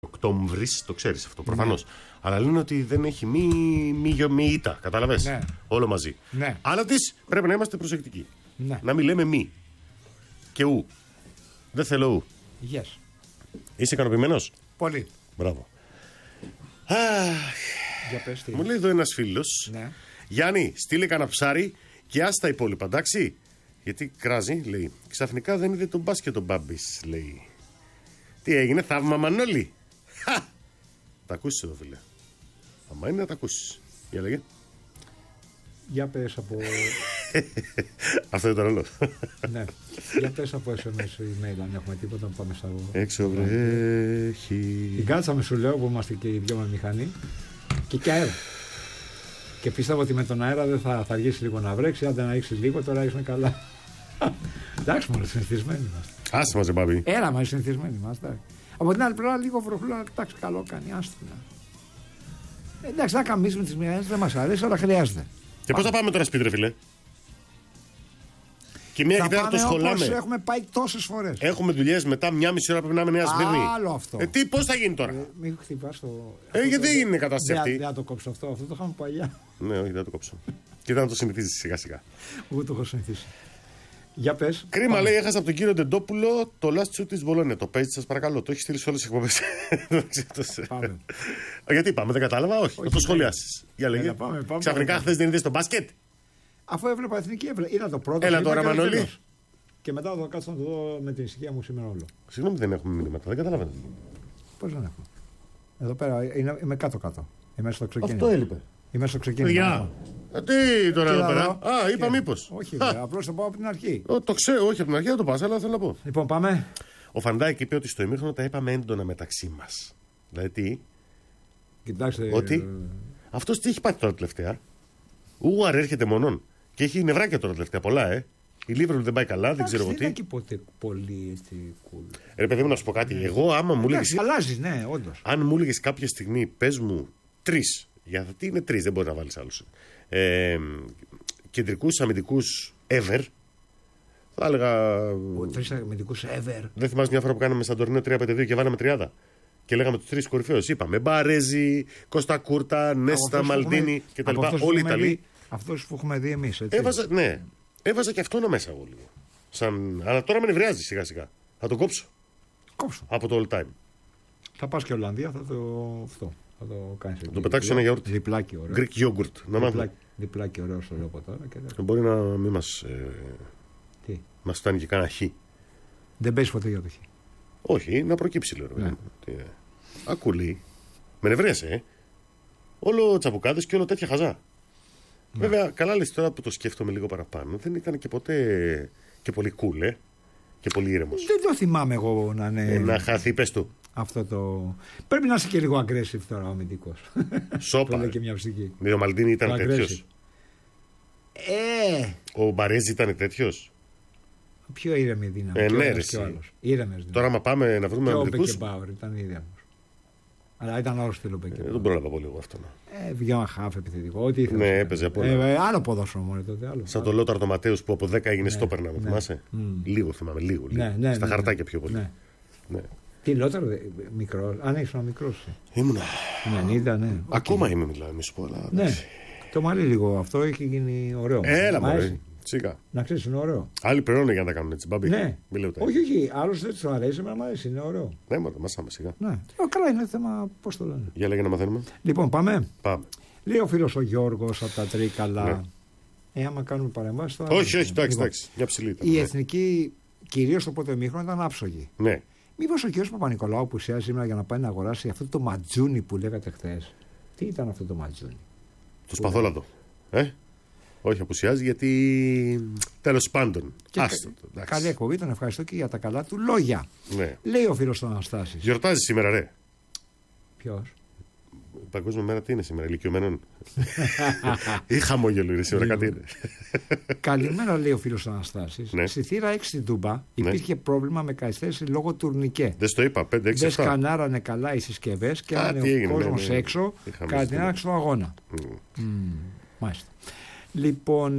Οκτώβρης, το ξέρεις αυτό προφανώς. Αλλά λένε ότι δεν έχει μη ήττα. Κατάλαβες. Ναι. Όλο μαζί. Ναι. Αλλά της πρέπει να είμαστε προσεκτικοί. Ναι. Να μην λέμε μη. Και ου. Δεν θέλω ου. Yes. Είσαι ικανοποιημένος? Πολύ. Μπράβο. Για πες τι. Μου λέει εδώ ένας φίλος. Ναι. Γιάννη, στείλε κανένα ψάρι και άστα υπόλοιπα, εντάξει. Γιατί κράζει, λέει. Ξαφνικά δεν είδε τον μπάσκετ ο Μπάμπης, λέει. Τι έγινε, θαύμα Μανώλη. Χα! Τα ακούσεις εδώ, φίλε. Άμα είναι να τα ακούσεις. Για λέγε. Για πες από... Αυτό ήταν όλο. Ναι. Για πες από SMS ή email αν έχουμε τίποτα να πάμε στα... Έξω βρέχει. Την κάτσαμε σου λέω που είμαστε και οι δυο με μηχανή και αέρα. Και πιστεύω ότι με τον αέρα δεν θα αργήσει λίγο να βρέξει. Άντε να ρίξει λίγο, τώρα ρίξουμε καλά. Εντάξει, μόνο συνηθισμένοι είμαστε. Άσε μας, Μπάμπη. Έλα, μα συνηθισμένοι είμαστε. Από την άλλη πλευρά, λίγο βροχούλα, εντάξει, καλό κάνει. Άστονα. Εντάξει, να καμίσουμε τις μηχανές, δεν μας αρέσει, αλλά χρειάζεται. Και πώς θα πάμε τώρα σπίτι, ρε φίλε? Και μία και το σχολάμε. Έχουμε πάει τόσες φορές. Έχουμε δουλειές μετά, μία μισή ώρα πρέπει να είμαι Νέα Σμύρνη. Άλλο αυτό. Πώς θα γίνει τώρα? Μην χτυπάς το. Γιατί δεν είναι η κατάσταση αυτή? Δεν θα το κόψω αυτό, αυτό το είχαμε παλιά. Ναι, όχι, δεν θα το κόψω. Κοίτα να το συνηθίζεις σιγά σιγά. Εγώ το έχω συνηθίσει. Για πες. Κρίμα, πάμε. Λέει, έχασα από τον κύριο Ντεντόπουλο το last shoot της Μπολόνια. Το παίζει, σας παρακαλώ. Το έχει στείλει σε όλες τις εκπομπές. Πάμε. Γιατί πάμε, δεν κατάλαβα, όχι. Να το σχολιάσεις. Για λέγε. Ξαφνικά χθες δεν είδες το μπάσκετ? Αφού έβλεπα εθνική, είδα το πρώτο. Έλα τώρα, Μανώλη. Και μετά θα κάτσω να το δω με την ησυχία μου σήμερα όλο. Συγγνώμη, δεν έχουμε μηνύματα, δεν καταλαβαίνω. Πώς δεν έχουμε? Εδώ πέρα είμαι κάτω-κάτω. Είμαι στο ξεκίνημα. Αυτό έλειπε. Είμαι στο ξεκίνημα. Τι τώρα εδώ πέρα? Είπα μήπως. Όχι, απλώς το πάω από την αρχή. Το ξέρω, όχι από την αρχή, δεν το πας, αλλά θέλω να πω. Λοιπόν, πάμε. Ο Φαντάικ είπε ότι στο ημίχρονο τα είπαμε έντονα μεταξύ μας. Δηλαδή τι? Κοιτάξτε. Ότι αυτός τι έχει πάθει τώρα τελευταία? Ούαρ έρχεται μονόν. Και έχει νευράκια τώρα τελευταία πολλά, Η Λίβερπουλ δεν πάει καλά, δεν ξέρω εγώ τι. Δεν έχει ποτέ πολύ στη κούλα. Ρε παιδί μου, να σου πω κάτι. Εγώ, άμα μου έλεγες. Αλλάζει, ναι, όντως. Αν μου έλεγες κάποια στιγμή, πες μου 3. Γιατί είναι 3, δεν μπορεί να βάλεις άλλους. Κεντρικούς αμυντικούς ever. Θα έλεγα. 3 αμυντικούς ever. Δεν θυμάσαι μια φορά που κάναμε σαν τωρινό 3-5-2 και βάλαμε 30. Και λέγαμε τους 3 κορυφαίους. Είπαμε Μπαρέζι, Κώστα Κούρτα, Νέστα, Μαλντίνη κτλ. Όλοι οι Ιταλοί. Αυτός που έχουμε δει εμείς. Έβαζα και αυτόν μέσα εγώ λίγο. Αλλά τώρα με νευριάζει σιγά σιγά. Θα το κόψω. Από το all time. Θα πας και Ολλανδία, θα το κάνεις. Θα το πετάξω σε ένα γιαούρτι. Διπλάκι ωραίο. Greek yogurt. Διπλάκι ωραίο στο λέω από τώρα. Μπορεί να μην μας. Τι? Μας φτάνει και κανένα χ. Δεν παίζει ποτέ για το χ. Όχι, να προκύψει λέω. Ναι. Ακούλη. Με νευρίασε, Όλο τσαμπουκάδες και όλο τέτοια χαζά. Ναι. Βέβαια, καλά λες τώρα που το σκέφτομαι λίγο παραπάνω. Δεν ήταν και ποτέ και πολύ cool, και πολύ ήρεμος. Δεν το θυμάμαι εγώ να είναι. Να χάθει, πες του. Αυτό το. Πρέπει να είσαι και λίγο aggressive τώρα ο αμυντικός. Σόπα. Το λέει και μια ψυχή. Ο Μαλντίνη ήταν τέτοιος. Ο Μπαρέζι ήταν τέτοιος. Πιο ήρεμη δύναμη. Ναι, ήρεμες. Τώρα, άμα πάμε να βρούμε αμυντικούς. Και ο Μπέκεμπάουρ ήταν ήρεμος. Αλλά ήταν άλλο στυλ ο Μπέκεμπάουρ. Δεν τον πρόλαβα πολύ εγώ αυτό. Βγαίνω χάφ επιθετικό. Ό,τι ήθελα. Ναι, έπαιζε από όλα. Άλλο ποδόσφαιρο μόνο τότε. Άλλο. Σαν το Λόταρ το Ματέους που από 10 έγινε στόπερ, να θυμάσαι. Λίγο θυμάμαι, λίγο. Στα χαρτάκια πιο πολύ. Τι Λόταρ, μικρό. Αν ήσουν μικρό. Ήμουνα. 90, ναι. Ακόμα είμαι, μιλάω, μη σου πω. Ναι. Το μαλλί λίγο αυτό έχει γίνει ωραίο. Έλα, μωρέ. Σίγα. Να ξέρει, είναι ωραίο. Άλλοι πληρώνουν για να τα κάνουν έτσι. Μπαμπί. Ναι. Όχι. Άλλο δεν του αρέσει, εμένα μου αρέσει. Είναι ωραίο. Ναι, μα μασάμε σιγά. Ναι. Καλά, είναι θέμα. Πώς το λένε. Για λέγε να μαθαίνουμε. Λοιπόν, πάμε. Λέει ο φίλος ο Γιώργος από τα Τρίκαλα. Άμα κάνουμε παρεμβάσεις. Όχι, εντάξει. Για ψηλή. Η εθνική, κυρίως το πρώτο ημίχρονο, ήταν άψογη. Ναι. Μήπως ο κ. Παπα-Νικολάου που ουσιάζει σήμερα για να πάει να αγοράσει αυτό το ματζούνι που λέγατε χθες? Τι ήταν αυτό το ματζούνι? Το σπαθόλαδο. Όχι, απουσιάζει γιατί. Τέλος πάντων. Καλή εκπομπή, τον ευχαριστώ και για τα καλά του λόγια. Ναι. Λέει ο φίλος του Αναστάσης. Γιορτάζει σήμερα, ρε. Ποιος? Παγκόσμια μέρα τι είναι σήμερα, ηλικιωμένων? Ή χαμόγελο είναι σήμερα, κάτι είναι. Καλημέρα, λέει ο φίλος του Αναστάσης. Ναι. Στη θύρα 6 στην Τούμπα υπήρχε πρόβλημα με καθυστέρηση λόγω τουρνικέ. Δεν στο είπα, 5-6. Δεν σκανάρανε καλά οι συσκευές και έμεινε ο κόσμος έξω κατά την έναρξη του αγώνα. Μάλιστα. Λοιπόν,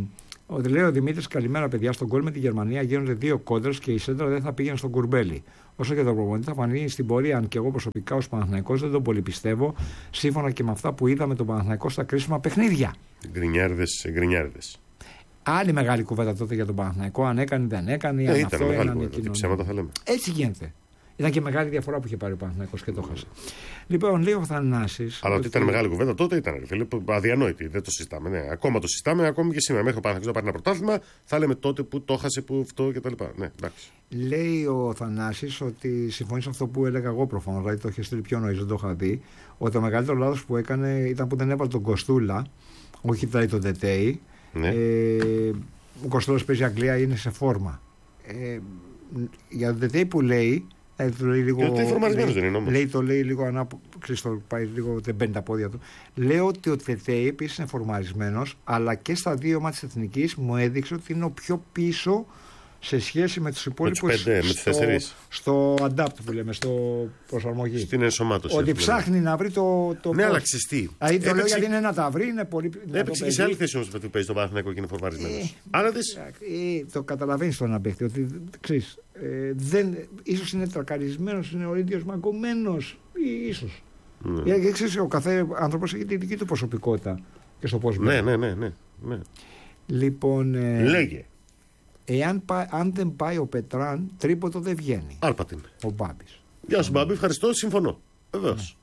λέει ο Δημήτρης, καλημέρα παιδιά. Στον γκολ με τη Γερμανία γίνονται 2 κόντρες και η σέντρα δεν θα πήγαινε στον κουρμπέλι. όσο και τον προπονητή, θα φανεί στην πορεία. Αν και εγώ προσωπικά ως Παναθηναϊκός δεν τον πολύ πιστεύω, σύμφωνα και με αυτά που είδαμε τον Παναθηναϊκό στα κρίσιμα παιχνίδια. Γκρινιάρδες. Άλλη μεγάλη κουβέντα τότε για τον Παναθηναϊκό, αν έκανε ή δεν έκανε, αν αυτό ήταν εκείνο. Ψέματα θα λέμε. Έτσι γίνεται. Ήταν και μεγάλη διαφορά που είχε πάρει ο Παναθηναϊκός και το χάσε. Λοιπόν, λέει ο Θανάσης. Αλλά ότι ήταν μεγάλη κουβέντα τότε ήταν. Φίλε, αδιανόητη. Δεν το συζητάμε. Ναι. Ακόμα το συζητάμε, ακόμη και σήμερα. Μέχρι ο Παναθηναϊκός να πάρει ένα πρωτάθλημα, θα λέμε τότε που το χάσε, που αυτό κτλ. Ναι, εντάξει. Λέει ο Θανάσης ότι συμφωνεί σε αυτό που έλεγα εγώ προφανώς. Δηλαδή το είχε στείλει πιο νωρίς, δεν το είχα δει. Ότι το μεγαλύτερο λάθος που έκανε ήταν που δεν έβαλε τον Κοστούλα, όχι δηλαδή τον Τετέι. Ναι. Ο Κοστούλας παίζει Αγγλία, είναι σε φόρμα. Για τον Τετέι που λέει. Το λέει λίγο. Το λέει λίγο πάει λίγο, δεν μπαίνει τα πόδια του. Λέω ότι ο Τετέι επίσης είναι φορμαρισμένος, αλλά και στα δύο μάτια της Εθνικής μου έδειξε ότι είναι ο πιο πίσω σε σχέση με τους υπόλοιπους. Στο adapt που λέμε, στο προσαρμογή. Στην ενσωμάτωση. Ότι ψάχνει να βρει το. Ναι, αλλά ξεστή. Δηλαδή το λέω γιατί είναι να τα βρει, είναι πολύ. Έπαιξε και σε άλλη θέση όμως που παίζει το Παναθηναϊκό και είναι φορμαρισμένος. Άρα το καταλαβαίνεις τον παίχτη, ότι ξέρεις. Ίσως είναι τρακαρισμένος, είναι ο ίδιος μαγκωμένος, ίσως. Γιατί ξέρεις, ο κάθε άνθρωπος έχει τη δική του προσωπικότητα και στο πώς ναι. Λοιπόν, λέγε. Αν δεν πάει ο Πετράν, τρίποτο δεν βγαίνει. Άρπατην. Ο Μπάμπης. Γεια σου Μπάμπη, ευχαριστώ, συμφωνώ. Βεβαίως.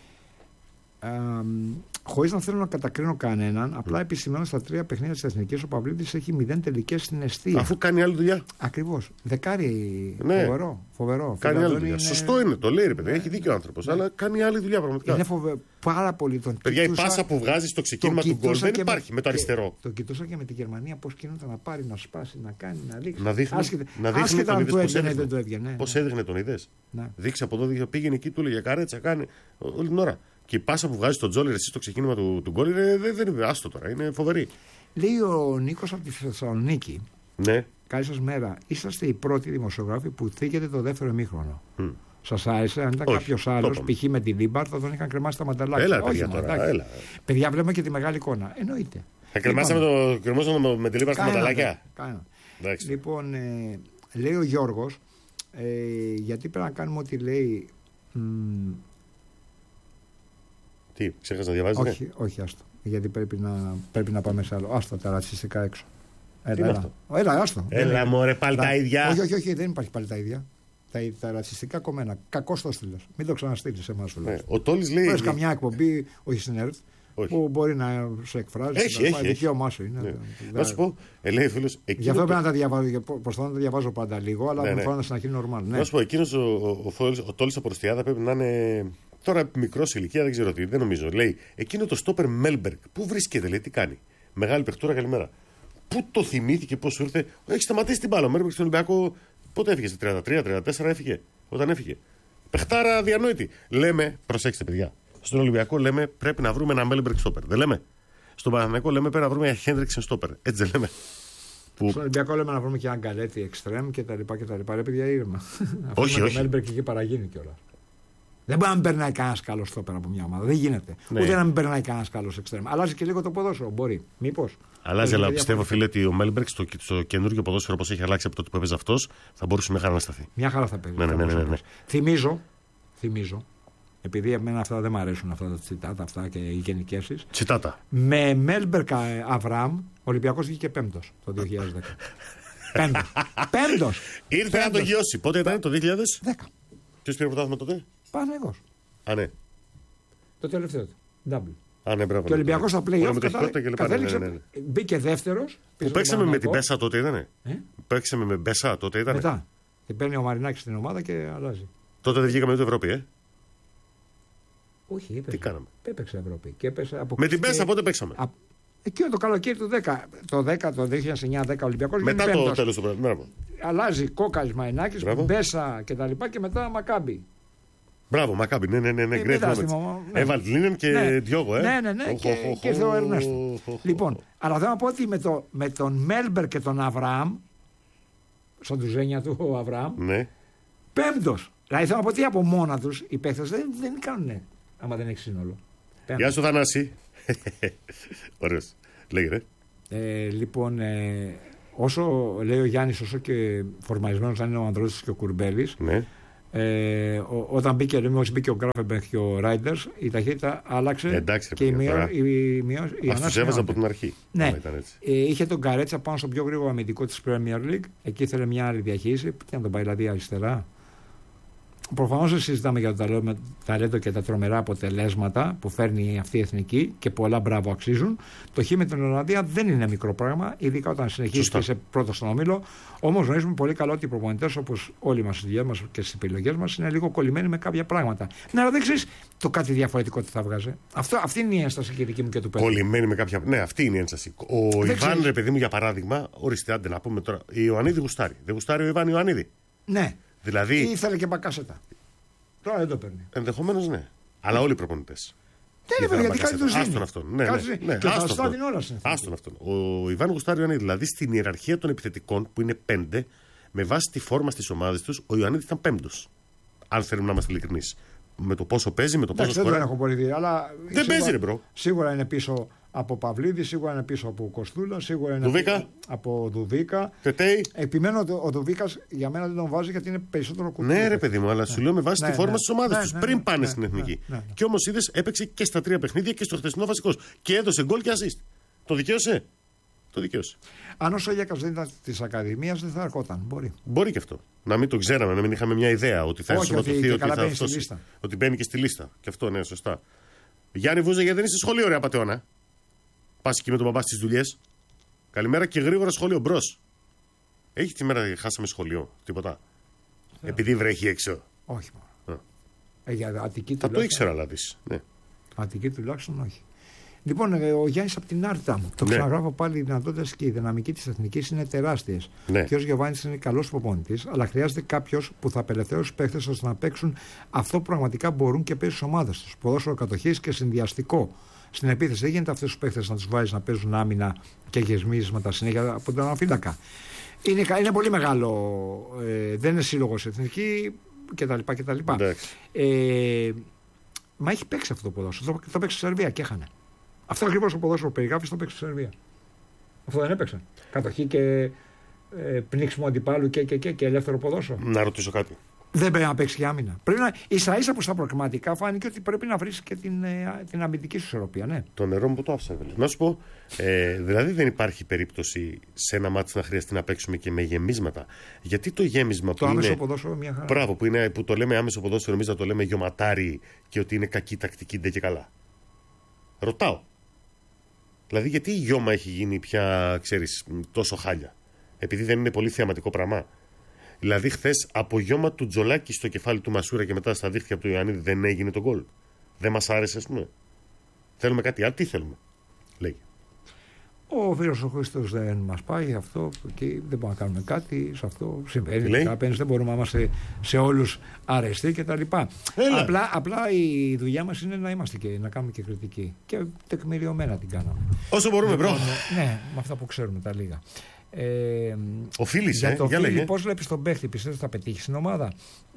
Χωρίς να θέλω να κατακρίνω κανέναν, απλά επισημαίνω στα 3 παιχνίδια της Εθνικής ο Παυλίδης έχει 0 τελικές στην εστία. Αφού κάνει άλλη δουλειά. Ακριβώς. Δεκάρι. Ναι. Φοβερό. Κάνει άλλη δουλειά. Σωστό είναι, το λέει ρε παιδί, έχει δίκιο ο άνθρωπος. Αλλά κάνει άλλη δουλειά πραγματικά. Είναι πάρα πολύ τον παιδιά, η πάσα που βγάζει στο ξεκίνημα του γκολ δεν υπάρχει με το αριστερό. Το κοιτούσα και με τη Γερμανία πώς κινούνται να πάρει, να σπάσει, να κάνει, να λήξει. Να δείχνει τον είδες δεν το έβγαινε. Πώς έδειχνε τον είδες. Δείξε από εδώ, πήγαινε εκεί, του έλεγε καρέτσα, κάνει όλη την ώρα. Και η πάσα που βγάζει τον Τζόλερ εσύ στο ξεκίνημα του γκολ δεν είναι άστο τώρα, είναι φοβερή. Λέει ο Νίκος από τη Θεσσαλονίκη. Ναι. Καλή σας μέρα. Είσαστε οι πρώτοι δημοσιογράφοι που θίγετε το δεύτερο ημίχρονο. Σας άρεσε? Αν ήταν κάποιος άλλος, π.χ. με τη Λίμπαρ, θα τον είχαν κρεμάσει τα μανταλάκια. Έλα, παιδιά, τώρα, έλα. Παιδιά, βλέπουμε και τη μεγάλη εικόνα. Εννοείται. Θα κρεμάσαμε με τη Λίμπαρ στα μανταλάκια. Λοιπόν, λέει ο Γιώργος, γιατί πρέπει να κάνουμε ό,τι λέει. Τι, ξέχασα να διαβάζεις? Όχι, άστο. Γιατί πρέπει να πάμε σε άλλο. Άστο τα ρατσιστικά έξω. Έλα, άστο. Έλα, μωρέ, πάλι τα ίδια. Όχι, δεν υπάρχει πάλι τα ίδια. Τα ρατσιστικά κομμένα. Κακώς το στείλες. Μην το ξαναστείλεις σε εμάς. Ο Τόλης λέει. Έχεις καμιά εκπομπή, όχι στην ΕΡΤ, που μπορεί να σε εκφράζει. Έχει. Δικαίωμά σου είναι. Να σου πω, λέει φίλος. Γι' αυτό πρέπει να τα διαβάζω. Προσπαθώ να τα διαβάζω πάντα λίγο, αλλά μου φαίνεται να γίνει normal. Να σου πω, εκείνος ο Τόλης από Ροστιάδα πρέπει να είναι. Τώρα μικρό σε ηλικία, δεν ξέρω τι, δεν νομίζω. Λέει, εκείνο το στόπερ Μέλμπεργκ, πού βρίσκεται, λέει, τι κάνει. Μεγάλη παιχτούρα, καλημέρα. Πού το θυμήθηκε, πώς σου ήρθε. Έχει σταματήσει την μπάλα. Ο Μέλμπεργκ στον Ολυμπιακό, πότε έφυγε, σε 33-34 έφυγε. Όταν έφυγε. Παιχτάρα αδιανόητη. Λέμε, προσέξτε παιδιά, στον Ολυμπιακό λέμε πρέπει να βρούμε ένα Μέλμπεργκ στόπερ. Δεν λέμε. Στον Παναθηναϊκό λέμε πρέπει να βρούμε ένα Χέντριξεν στόπερ. Έτσι δεν λέμε. Στον Ολυμπιακό λέμε να βρούμε και ένα Γκαλέτη εξτρέμ κτλ. Ρε παιδιά, ήρεμα. Όχι. Ο Μέλμπεργκ είχε παραγίνει κιόλα. Δεν μπορεί να μην περνάει κανένα καλό στόπερ από μια ομάδα. Δεν γίνεται. Ναι. Ούτε να μην περνάει κανένα καλό εξτρέμ. Αλλάζει και λίγο το ποδόσφαιρο. Μπορεί. Μήπως. Αλλάζει, αλλά πιστεύω, φίλε, ότι ο Μέλμπεργκ στο καινούργιο ποδόσφαιρο όπως έχει αλλάξει από τότε που έπαιζε αυτός θα μπορούσε μια χαρά να σταθεί. Μια χαρά θα παίζει. Ναι. Θυμίζω. Επειδή εμένα αυτά δεν μου αρέσουν αυτά τα τσιτάτα αυτά και οι γενικεύσεις. Τσιτάτα. Με Μέλμπεργκ Αβραάμ, ο Ολυμπιακός βγήκε πέμπτος το 2010. Πέμπτος. Ήρθε να το γιώσει. Πότε ήταν, το 2010. Ποιος πήρε πρωτάθλημα τότε? Παναθηναϊκός. Α, ναι. Το τελευταίο του. Double. Α, ναι, μπράβο. Και ο Ολυμπιακός στα play-off κατέληξε. Μπήκε δεύτερος. Που παίξαμε με την Μπέσα τότε ήτανε. Παίξαμε με Μπέσα τότε ήτανε. Μετά. Και παίρνει ο Μαρινάκης στην ομάδα και αλλάζει. Τότε δεν βγήκαμε ούτε Ευρώπη, Όχι, έπαιξε. Τι κάναμε? Έπαιξε Ευρώπη. Και έπαιξε με την Μπέσα πότε παίξαμε? Εκείνο το καλοκαίρι του 10. Το 2009-10 Ολυμπιακός. Μετά το τέλος του πράγματος. Αλλάζει Κόκαλης, Μαρινάκης, Μπέσα κτλ. Και μετά Μακάμπι. Μπράβο, Μακάμπι, ναι. Έβαλε Λίνεν και Διόγο, Ναι, και ήρθε ο Ερνέστο. Λοιπόν, αλλά θέλω να πω ότι με τον Μέλμπερ και τον Αβραάμ, στον τουζένια του ο Αβραάμ, ναι. Πέμπτος. Δηλαδή θέλω να πω ότι από μόνα τους οι παίκτες δεν κάνουν, άμα δεν έχει σύνολο. Γεια σου Θανάση. Ωραίος. Λέγε Λοιπόν, όσο λέει ο Γιάννης, όσο και φορμαρισμένος θα είναι ο Ανδρώτης και ο Κουρμπέλης, ναι. Όταν μπήκε ο Γκράφενμπεργκ και ο Ράιντερς, η ταχύτητα άλλαξε. Εντάξει, και ας τους έβαζα από την αρχή. Ναι. Είχε τον Καρέτσα πάνω στο πιο γρήγορο αμυντικό της Premier League. Εκεί ήθελε μια άλλη διαχείριση. Και να τον πάει δηλαδή αριστερά. Προφανώς δεν συζητάμε για το ταλέντο και τα τρομερά αποτελέσματα που φέρνει αυτή η εθνική και πολλά μπράβο αξίζουν. Το χ με την Ολλανδία δεν είναι μικρό πράγμα, ειδικά όταν συνεχίσει και είσαι πρώτο στον όμιλο. Όμως γνωρίζουμε πολύ καλά ότι οι προπονητές, όπως όλοι μας στις δουλειές μας και στις επιλογές μας, είναι λίγο κολλημένοι με κάποια πράγματα. Ναι, αλλά δεν ξέρεις το κάτι διαφορετικό τι θα βγάζει. Αυτή είναι η ένσταση και δική μου και του Πέτρου. Κολλημένοι με κάποια. Ναι, αυτή είναι η ένσταση. Ο Ιβάν, ρε παιδί μου, για παράδειγμα, ορίστε, άντε να πούμε τώρα. Η Ιωαννίδη γουστάρει. Δεν γουστάρει ο Ιβάν Ιωαννίδη. Ναι. Δηλαδή. Ήθελε και μπακάσετα. Τώρα δεν το παίρνει. Ενδεχομένως ναι. Αλλά όλοι οι προπονητές. Δεν είναι γιατί κάτι του δίνει. Άστον αυτόν. Ναι, ναι. Και θα στάδιν όλα στην. Άστον αυτόν. Ο Ιβάν γουστάρει ο Ιωαννίδη. Δηλαδή στην ιεραρχία των επιθετικών που είναι 5, με βάση τη φόρμα στις ομάδες τους, ο Ιωαννίδης ήταν 5ος. Αν θέλουμε να είμαστε ειλικρινείς. Με το πόσο παίζει, με το πόσο σκοράρει. Δεν τον έχω πολύ δει, αλλά. Δεν παίζει, ρε μπρο. Σίγουρα είναι πίσω από Παυλίδη, σίγουρα είναι πίσω από Κοστούλα, σίγουρα είναι από Δουβίκα. Τετέι. Επιμένω ότι ο Δουβίκα για μένα δεν τον βάζει γιατί είναι περισσότερο κουτί. Ναι, ρε παιδί μου, αλλά σου λέω με βάση τη φόρμα στις ομάδες τους πριν πάνε στην εθνική. Και όμως είδες, έπαιξε και στα 3 παιχνίδια και στο χθεσινό βασικός. Και έδωσε γκολ και assist. Το δικαίωσε. Το δικαίωσε. Αν ο Σόγιακας δεν ήταν τη Ακαδημία, δεν θα ερχόταν. Μπορεί και αυτό. Να μην το ξέραμε, να μην είχαμε μια ιδέα ότι θα ενσωματωθεί, ότι μπαίνει και στη λίστα. Και αυτό, ναι, σωστά. Γιάννη Βούζα, γιατί δεν είσαι σχολείο, ρε απατεώνα. Πας εκεί με τον μπαμπά στις δουλειές. Καλημέρα και γρήγορα σχολείο μπρος. Έχει τη μέρα χάσαμε σχολείο, τίποτα. Επειδή βρέχει έξω. Όχι μόνο. Για Αττική θα το ήξερα, αλλά δεις. Ναι. Αττική τουλάχιστον όχι. Λοιπόν, ο Γιάννης από την Άρτα μου. Το ξαναγράφω πάλι. Οι δυνατότητες και η δυναμική της εθνικής είναι τεράστιες. Ναι. Και ο Γιωβάνης είναι καλός προπονητής, αλλά χρειάζεται κάποιος που θα απελευθερώσει τους παίχτες ώστε να παίξουν αυτό που πραγματικά μπορούν και παίζουν στις ομάδες τους. Ποδόσφαιρο κατοχής και συνδυαστικό. Στην επίθεση δεν γίνεται αυτούς τους παίχτες να τους βάζεις να παίζουν άμυνα και γεσμίσματα συνέχεια από τον αναφύλακα. Είναι πολύ μεγάλο. Δεν είναι σύλλογος εθνική κτλ. Μα έχει παίξει αυτό το ποδόσφαιρο. Το παίξει στη Σερβία και έχανε. Αυτό ακριβώς το ποδόσφαιρο που περιγράφει το παίξει στη Σερβία. Αυτό δεν έπαιξε. Κατοχή και πνίξιμο αντιπάλου και ελεύθερο ποδόσφαιρο. Να ρωτήσω κάτι. Δεν πρέπει να παίξει και άμυνα. Πρέπει να ίσα-ίσα που στα προκριματικά φάνηκε ότι πρέπει να βρει και την αμυντική σου ισορροπία. Ναι. Το νερό μου που το άφησα. Να σου πω, δηλαδή δεν υπάρχει περίπτωση σε ένα μάτι να χρειαστεί να παίξουμε και με γεμίσματα. Γιατί το γέμισμα το που άμεσο είναι. Ποδόσφαιρο μια χαρά. Μπράβο, που το λέμε άμεσο ποδόσφαιρο, εμείς να το λέμε γιωματάρι και ότι είναι κακή τακτική, ντε και καλά. Ρωτάω. Δηλαδή, γιατί η γιώμα έχει γίνει πια, ξέρεις, τόσο χάλια. Επειδή δεν είναι πολύ θεαματικό πράγμα. Δηλαδή, χθες από γιώμα του Τζολάκη στο κεφάλι του Μασούρα και μετά στα δίχτυα του Ιωαννίδη δεν έγινε το γκολ. Δεν μας άρεσε, ας πούμε. Θέλουμε κάτι άλλο. Τι θέλουμε, λέγει. Ο φίλος ο Χρήστος δεν μας πάει αυτό και δεν μπορούμε να κάνουμε κάτι. Σε αυτό συμβαίνει. Δεν μπορούμε να είμαστε σε όλους αρεστοί κτλ. Απλά η δουλειά μας είναι να είμαστε και να κάνουμε και κριτική. Και τεκμηριωμένα την κάναμε. Όσο μπορούμε, μπρο. Ναι, με αυτά που ξέρουμε τα λίγα. Ο Φίλης, για το Φίλη, πώς βλέπεις τον παίχτη, πιστεύεις ότι θα πετύχει στην ομάδα?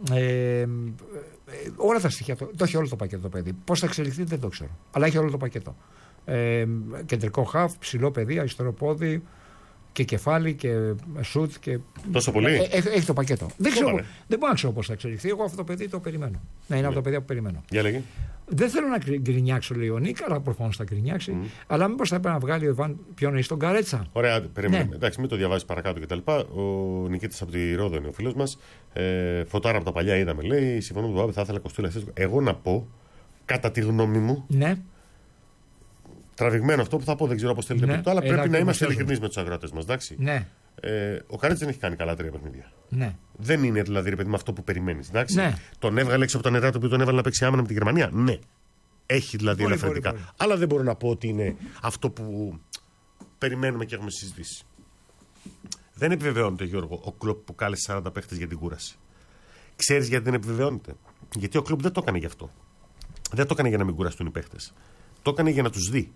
Όλα τα στοιχεία, το έχει όλο το πακέτο το παιδί. Πώς θα εξελιχθεί δεν το ξέρω. Αλλά έχει όλο το πακέτο. Κεντρικό χαφ, ψηλό παιδί, αριστερό πόδι και κεφάλι και σουτ. Και... Τόσο πολύ. Έχει το πακέτο. Δεν μπορώ να ξέρω πώς θα εξελιχθεί. Εγώ αυτό το παιδί το περιμένω. Ναι, είναι από τα παιδιά που περιμένω. Για λέγε. Δεν θέλω να γκρινιάξω, λέει ο Νίκα, αλλά προφανώς θα γκρινιάξει. Αλλά μήπως θα έπρεπε να βγάλει ο Ιβάν πιο νωρίς τον Καρέτσα. Ωραία, περιμένουμε. Ναι. Εντάξει, μην το διαβάζει παρακάτω κτλ. Ο Νικήτης από τη Ρόδο είναι ο φίλος μας. Φωτάρα από τα παλιά είδαμε, λέει. Συμφωνώ με τον Παπά, θα ήθελα Κοστούλα. Εγώ να πω, κατά τη γνώμη μου. Ναι. Τραβηγμένο αυτό που θα πω, δεν ξέρω πώς θέλετε να το, αλλά πρέπει να είμαστε ειλικρινείς με τους αγρότες μας. Εντάξει. Ναι. Ο Καρέτσα δεν έχει κάνει καλά 3 παιχνίδια. Ναι. Δεν είναι δηλαδή, ρε παιδί, με αυτό που περιμένεις. Ναι. Τον έβγαλε έξω από τα νερά του που τον έβαλε να παίξει άμυνα με τη Γερμανία. Ναι. Έχει δηλαδή ελαφρυντικά. Αλλά δεν μπορώ να πω ότι είναι αυτό που περιμένουμε και έχουμε συζητήσει. Δεν επιβεβαιώνεται, Γιώργο, ο Κλοπ που κάλεσε 40 παίχτες για την κούραση. Ξέρεις γιατί δεν επιβεβαιώνεται? Γιατί ο Κλοπ δεν το έκανε γι' αυτό. Δεν το έκανε για να μην κουραστούν οι παίχτες. Το έκανε για να τους δει.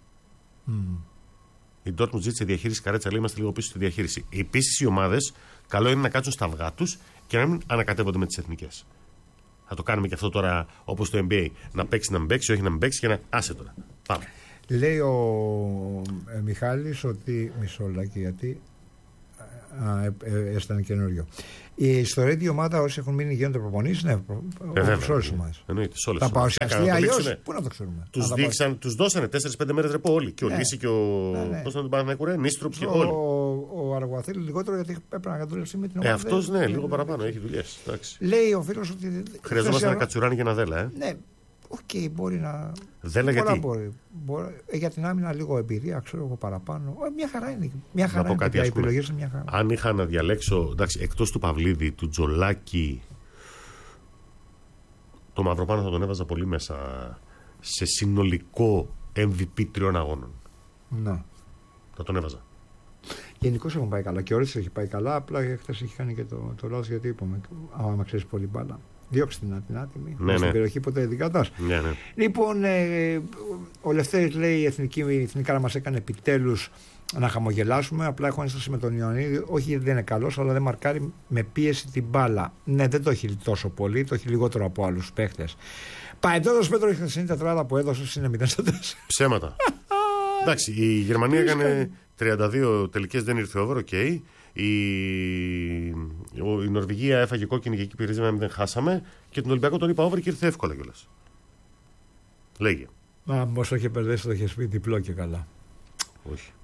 Η Dortmund ζήτησε διαχείριση Καρέτσα, λέει είμαστε λίγο πίσω στη διαχείριση. Επίσης οι ομάδες καλό είναι να κάτσουν στα αυγά τους και να μην ανακατεύονται με τις εθνικές. Θα το κάνουμε και αυτό τώρα όπως το NBA. Να παίξει, να μην παίξει, όχι να μην παίξει και να. Άσε τώρα. Πάμε. Λέει ο Μιχάλης ότι. Μισό λεπτό, γιατί ήταν καινούριο. Στο Radio ομάδα όσοι έχουν μείνει γίνονται προπονήσεις, ναι, σε όλες τις ομάδες. Θα παρουσιαστεί αλλιώς, πού να το ξέρουμε. Τους δώσανε 4-5 μέρες ρεπό όλοι. Και ο Λύση και ο. Πώς να τον Παναθηναϊκό, Νίστρουπ και όλοι. Ο Αργουαθήλ λιγότερο γιατί έπρεπε να δουλέψει με την ομάδα. Αυτός ναι, λίγο παραπάνω, έχει δουλειές. Λέει ο φίλος ότι. Χρειαζόμαστε ένα Κατσουράνι και ένα Δέλα, Ναι. Οκ, μπορεί να. Δέλα γιατί. Για την άμυνα λίγο εμπειρία, ξέρω εγώ παραπάνω. Μια χαρά είναι. Μια χαρά είναι. Οι επιλογές είναι μια χαρά. Αν είχα να διαλέξω, εντάξει, εκτός του Παυλίδη, του Τζολάκη, το Μαυροπάνο θα τον έβαζα πολύ μέσα σε συνολικό MVP 3 αγώνων. Να. Θα τον έβαζα. Γενικώς έχουν πάει καλά και όρις έχει πάει καλά. Απλά χθες έχει κάνει και το λάθος γιατί είπαμε. Άμα ξέρεις πολύ μπάλα. Διώξε την άτιμη. Ναι, στην περιοχή ποτέ δεν κρατάς. Ναι. Λοιπόν, ο Λευτέρης λέει η εθνικά να μας έκανε επιτέλους να χαμογελάσουμε. Απλά έχω ένσταση με τον Ιωαννίδη. Όχι γιατί δεν είναι καλός, αλλά δεν μαρκάρει με πίεση την μπάλα. Ναι, δεν το έχει τόσο πολύ, το έχει λιγότερο από άλλους παίχτες. Παετόδος Πέτρο η χθεσινή τετράδα που έδωσε είναι 0-4. Ψέματα. Εντάξει, η Γερμανία έκανε 32 τελικές, δεν ήρθε over, okay. Η Νορβηγία έφαγε κόκκινη και εκεί πηρίζαμε, δεν χάσαμε. Και τον Ολυμπιακό τον είπα over και ήρθε εύκολα κιόλας. Λέγε. Όσο είχε περδέσει το είχε πει διπλό και καλά. Όχι.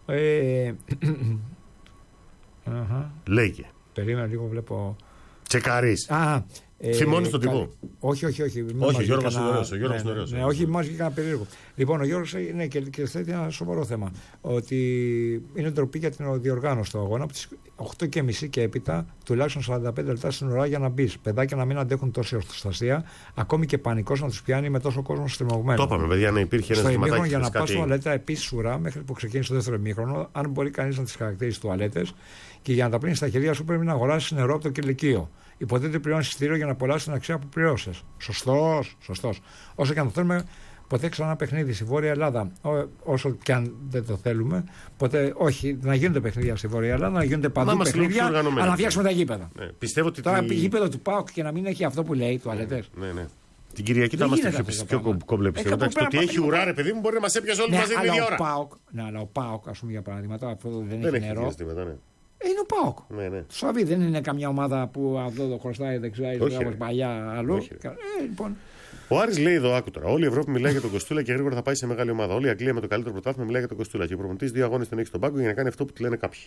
Λέγε. Περίμενα λίγο, βλέπω. Τσεκαρείς. Θυμώνεις τον τύπο. Όχι. Όχι, ο Γιώργος είναι ωραίος. Όχι, μας βγήκε ένα περίεργο. Λοιπόν, ο Γιώργος είναι και θέτει ένα σοβαρό θέμα. Ότι είναι ντροπή για την διοργάνωση του αγώνα. Από τις 8:30 και έπειτα, τουλάχιστον 45 λεπτά στην ουρά για να μπει. Παιδάκια να μην αντέχουν τόση ορθοστασία, ακόμη και πανικός να τους πιάνει με τόσο κόσμο στριμωγμένο. Το είπαμε, παιδιά, να υπήρχε ένα ημίχρονο για να πας τουαλέτα επίσης ουρά μέχρι που ξεκίνησε το δεύτερο ημίχρονο, αν μπορεί κανείς να τις χαρακτηρίσει τουαλέτες. Και για να τα πλύνει στα χέρια σου πρέπει να αγοράσει νερό από το κηλικείο. Υποτίθεται πληρώνει εισιτήριο για να απολαύσει την αξία που πληρώσει. Σωστός. Όσο και αν το θέλουμε, ποτέ ξανά παιχνίδι στη Βόρεια Ελλάδα. Όσο και αν δεν το θέλουμε, ποτέ όχι να γίνονται παιχνίδια στη Βόρεια Ελλάδα, να γίνονται παντού παιχνίδια, αλλά να φτιάξουμε τα γήπεδα. Ναι, πιστεύω ότι τώρα γήπεδο του ΠΑΟΚ και να μην έχει αυτό που λέει τουαλέτες. Ναι. Την Κυριακή θα είμαστε πιο κόμπλε, πιστεύω. Το ότι έχει ουρά, ρε παιδί μου, μπορεί να μας έπιασε όλοι μαζί την ίδια ώρα. Ναι, αλλά ο ΠΑΟΚ, ας πούμε για παράδειγμα, αυτό δεν έχει νερό. Είναι ο ΠΑΟΚ. Ναι. Το Σαββί δεν είναι καμιά ομάδα που αυτό το χρωστάει δεξιά ή όπως παλιά αλλού. Λοιπόν. Ο Άρης λέει εδώ, άκου τώρα. Όλη η Ευρώπη μιλάει για τον Κοστούλα και γρήγορα θα πάει σε μεγάλη ομάδα. Όλη η Αγγλία με το καλύτερο πρωτάθλημα μιλάει για τον Κοστούλα. Και ο προπονητής 2 αγώνες τον έχει στον πάγκο για να κάνει αυτό που του λένε κάποιοι.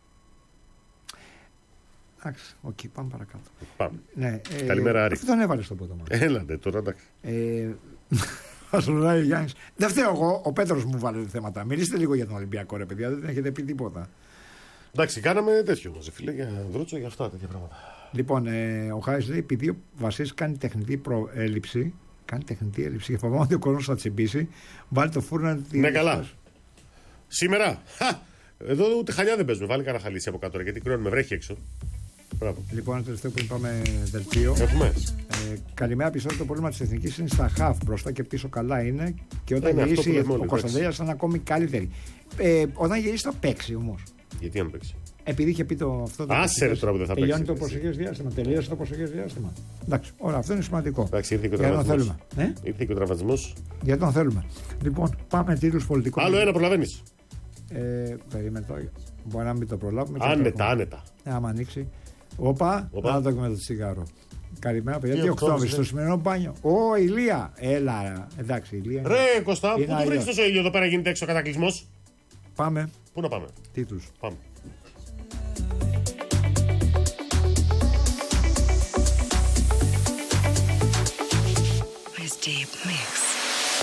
Εντάξει, πάμε παρακάτω. Πάμε. Καλημέρα, Άρη. Αυτό τον έβαλε στο πότομα. Έλαντε τώρα, εντάξει. Ας ρωτάει ο Γιάννης. Δεν φταίω εγώ, ο Πέτρος μου βάλε θέματα. Μιλήστε λίγο για τον Ολυμπιακό, ρε παιδιά, δεν έχετε πει τίποτα. Εντάξει, κάναμε τέτοιο μαζί, φίλε, για Δρούτσο, για αυτά τέτοια πράγματα. Λοιπόν, ο Χάρης λέει: επειδή ο Βασίλης κάνει τεχνητή προέλευση, και φοβάμαι ότι ο κόσμος θα τσιμπήσει, βάλει το φούρνο. Ναι, καλά. Σήμερα, εδώ ούτε χαλιά δεν παίζουμε. Βάλει κανένα χαλί από κάτω, γιατί κρυώνουμε, βρέχει έξω. Μπράβο. Λοιπόν, ένα τελευταίο που πάμε δελτίο. Έχουμε. Καλημέρα, πιστεύω το πρόβλημα της εθνικής είναι στα χαφ. Μπροστά και πίσω καλά είναι. Και όταν γυρίσει ο Κωνσταντέλιας θα είναι ακόμη καλύτερη. Όταν γυρίσει θα παίξει όμως. Γιατί αν παίξει. Επειδή είχε πει αυτό. Άσε ρε τώρα που δεν θα παίξει. Τελειώνει το προσεχές διάστημα. Τελείωσε το προσεχές διάστημα. Εντάξει, όλα αυτό είναι σημαντικό. Εντάξει, ήρθε και ο τραυματισμός. Ήρθε και ο τραυματισμός. Γιατί τον θέλουμε. Λοιπόν, πάμε τίτλους πολιτικών. Άλλο ένα προλαβαίνεις. Περίμενε τώρα. Μπορεί να μην το προλάβουμε. Άνετα. Άμα ανοίξει. Όπα, να το με το τσιγάρο. Καλημέρα, παιδιά. Τι οκτώβρη στο σημερινό μπάνιο. Ω, ηλία. Έλα, εντάξει, ηλία. Ρε Κωστά, πού το βρίσκεις τόσο ήλιο εδώ πέρα, γίνεται έξω κατακλυσμός. Πάμε. Πού να πάμε. Τίτλους. Πάμε.